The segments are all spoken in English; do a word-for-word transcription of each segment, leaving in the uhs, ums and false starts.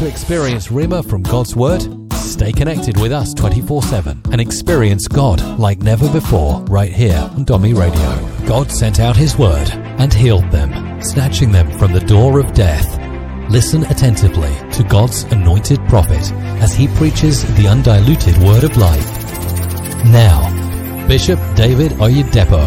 to experience Rhema from God's Word? Stay connected with us twenty-four seven and experience God like never before right here on Domi Radio. God sent out His Word and healed them, snatching them from the door of death. Listen attentively to God's anointed prophet as he preaches the undiluted Word of life. Now, Bishop David Oyedepo.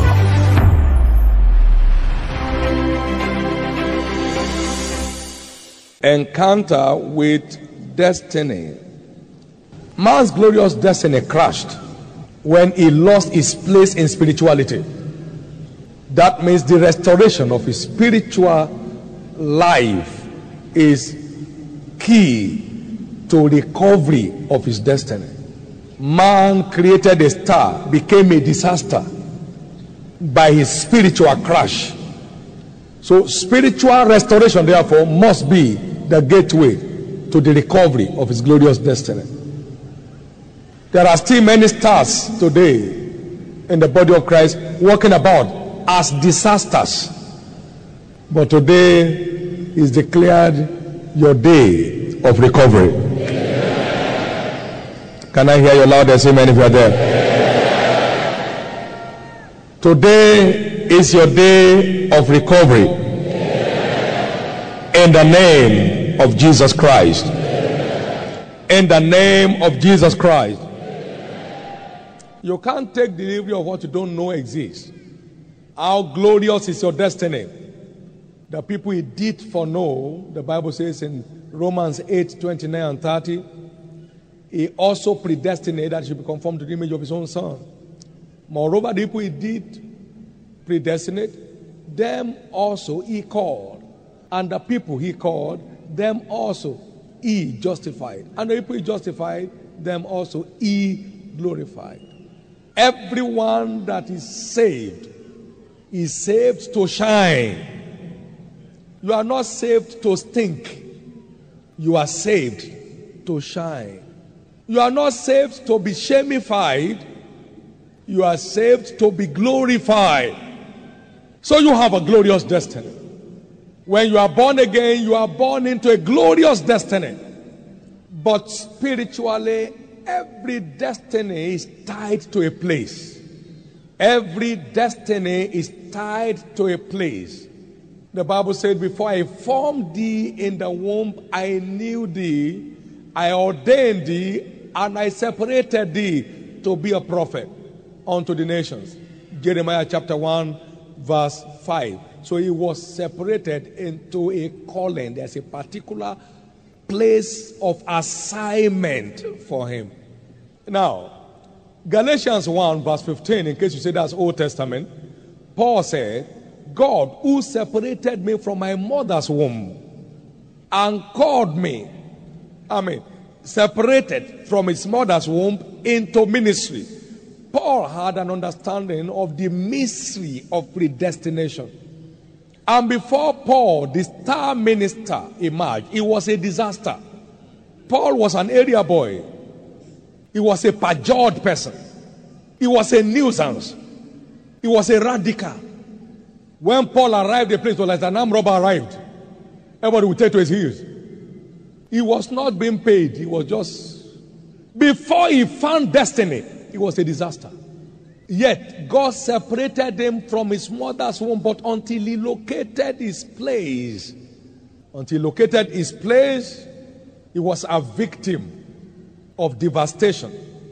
Encounter with destiny. Man's glorious destiny crashed when he lost his place in spirituality. That means the restoration of his spiritual life is key to recovery of his destiny. Man created a star, became a disaster by his spiritual crash. So spiritual restoration, therefore, must be the gateway to the recovery of his glorious destiny. There are still many stars today in the body of Christ walking about as disasters. But today is declared your day of recovery. Yeah. Can I hear your loudest amen if you are there? Yeah. Today is your day of recovery. Yeah. In the name of Jesus Christ. Yeah. In the name of Jesus Christ. You can't take delivery of what you don't know exists. How glorious is your destiny? The people he did foreknow, the Bible says in Romans eight, twenty-nine and thirty, he also predestinated that he should be conformed to the image of his own son. Moreover, the people he did predestinate, them also he called. And the people he called, them also he justified. And the people he justified, them also he glorified. Everyone that is saved is saved to shine. You are not saved to stink. You are saved to shine. You are not saved to be shamified. You are saved to be glorified. So you have a glorious destiny. When you are born again, you are born into a glorious destiny. But spiritually, every destiny is tied to a place. Every destiny is tied to a place. The Bible said, before I formed thee in the womb, I knew thee, I ordained thee, and I separated thee to be a prophet unto the nations. Jeremiah chapter one, verse five. So he was separated into a calling. There's a particular place of assignment for him. Now, Galatians one, verse fifteen, in case you say that's Old Testament, Paul said, God who separated me from my mother's womb and called me, I mean, separated from his mother's womb into ministry. Paul had an understanding of the mystery of predestination. And before Paul, the star minister, emerged, it was a disaster. Paul was an area boy. He was a perjured person. He was a nuisance. He was a radical. When Paul arrived, the place was like an armed robber arrived. Everybody would take to his heels. He was not being paid. He was just... Before he found destiny, it was a disaster. Yet, God separated him from his mother's womb, but until he located his place, until he located his place, he was a victim of devastation,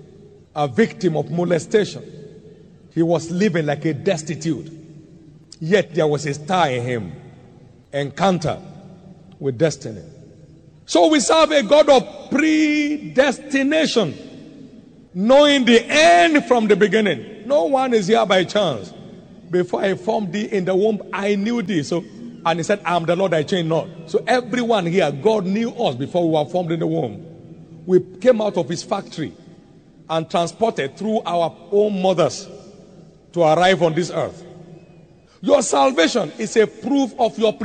a victim of molestation. He was living like a destitute. Yet there was a star in him. Encounter with destiny. So we serve a God of predestination, knowing the end from the beginning. No one is here by chance. Before I formed thee in the womb, I knew thee. So, and he said, I am the Lord, I change not. So everyone here, God knew us before we were formed in the womb. We came out of his factory and transported through our own mothers to arrive on this earth. Your salvation is a proof of your